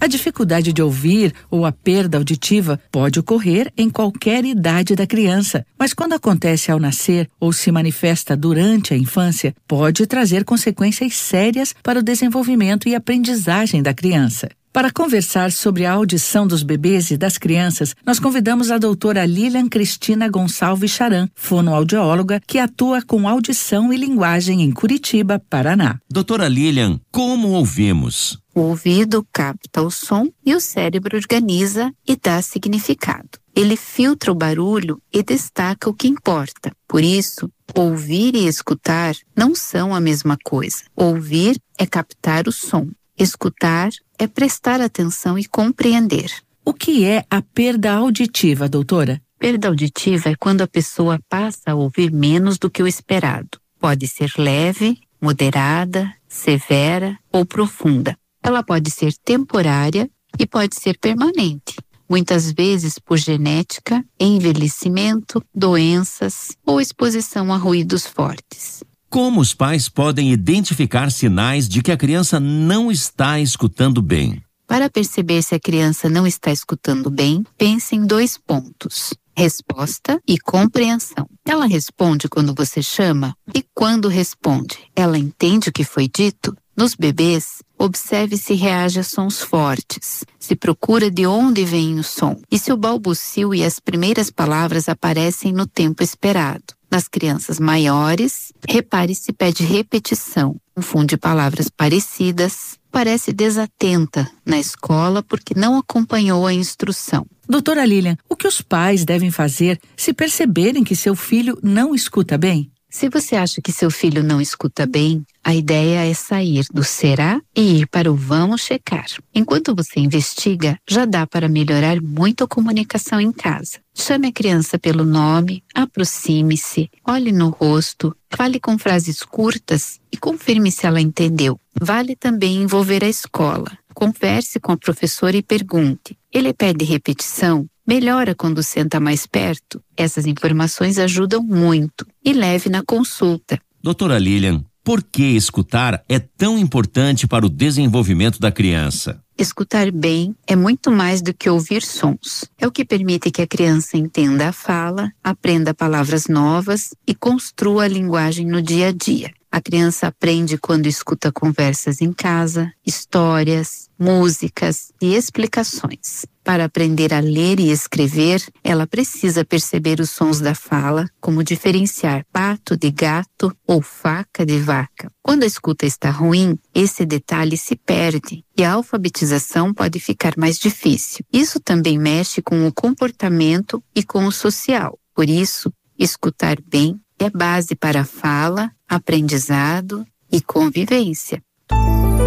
dificuldade de ouvir ou a perda auditiva pode ocorrer em qualquer idade da criança, mas quando acontece ao nascer ou se manifesta durante a infância, pode trazer consequências sérias para o desenvolvimento e aprendizagem da criança. Para conversar sobre a audição dos bebês e das crianças, nós convidamos a doutora Lilian Cristina Gonçalves Charan, fonoaudióloga, que atua com audição e linguagem em Curitiba, Paraná. Doutora Lilian, como ouvimos? O ouvido capta o som e o cérebro organiza e dá significado. Ele filtra o barulho e destaca o que importa. Por isso, ouvir e escutar não são a mesma coisa. Ouvir é captar o som. Escutar é prestar atenção e compreender. O que é a perda auditiva, doutora? Perda auditiva é quando a pessoa passa a ouvir menos do que o esperado. Pode ser leve, moderada, severa ou profunda. Ela pode ser temporária e pode ser permanente. Muitas vezes por genética, envelhecimento, doenças ou exposição a ruídos fortes. Como os pais podem identificar sinais de que a criança não está escutando bem? Para perceber se a criança não está escutando bem, pense em 2 pontos: resposta e compreensão. Ela responde quando você chama? E quando responde, ela entende o que foi dito? Nos bebês, observe se reage a sons fortes, se procura de onde vem o som e se o balbucio e as primeiras palavras aparecem no tempo esperado. Nas crianças maiores, repare se pede repetição, confunde palavras parecidas, parece desatenta na escola porque não acompanhou a instrução. Doutora Lilian, o que os pais devem fazer se perceberem que seu filho não escuta bem? Se você acha que seu filho não escuta bem, a ideia é sair do será e ir para o vamos checar. Enquanto você investiga, já dá para melhorar muito a comunicação em casa. Chame a criança pelo nome, aproxime-se, olhe no rosto, fale com frases curtas e confirme se ela entendeu. Vale também envolver a escola. Converse com a professora e pergunte: ele pede repetição? Melhora quando senta mais perto? Essas informações ajudam muito. E leve na consulta. Doutora Lilian, por que escutar é tão importante para o desenvolvimento da criança? Escutar bem é muito mais do que ouvir sons. É o que permite que a criança entenda a fala, aprenda palavras novas e construa a linguagem no dia a dia. A criança aprende quando escuta conversas em casa, histórias, músicas e explicações. Para aprender a ler e escrever, ela precisa perceber os sons da fala, como diferenciar pato de gato ou faca de vaca. Quando a escuta está ruim, esse detalhe se perde e a alfabetização pode ficar mais difícil. Isso também mexe com o comportamento e com o social. Por isso, escutar bem é base para a fala, aprendizado e convivência.